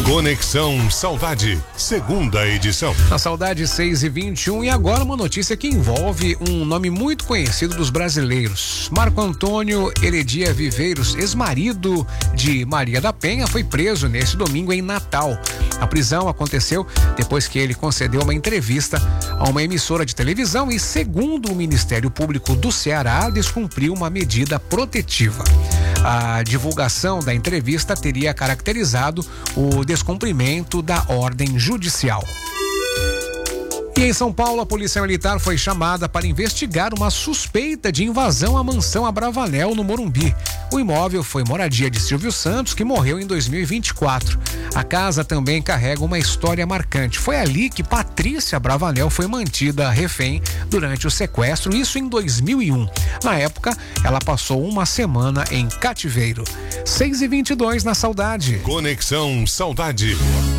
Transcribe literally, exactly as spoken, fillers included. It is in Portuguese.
Conexão Saudade, segunda edição. A Saudade seis e vinte e um, e agora uma notícia que envolve um nome muito conhecido dos brasileiros. Marco Antônio Heredia Viveiros, ex-marido de Maria da Penha, foi preso neste domingo em Natal. A prisão aconteceu depois que ele concedeu uma entrevista a uma emissora de televisão e, segundo o Ministério Público do Ceará, descumpriu uma medida protetiva. A divulgação da entrevista teria caracterizado o descumprimento da ordem judicial. E em São Paulo, a Polícia Militar foi chamada para investigar uma suspeita de invasão à mansão Abravanel, no Morumbi. O imóvel foi moradia de Silvio Santos, que morreu em dois mil e vinte e quatro. A casa também carrega uma história marcante. Foi ali que Patrícia Abravanel foi mantida refém durante o sequestro, isso em dois mil e um. Na época, ela passou uma semana em cativeiro. seis e vinte e dois na Saudade. Conexão Saudade.